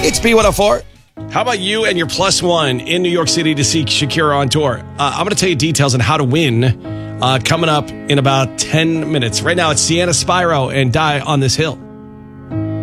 It's B104. How about you and your +1 in New York City to see Shakira on tour? I'm going to tell you details on how to win coming up in about 10 minutes. Right now, it's Sienna Spyro and Die on This Hill.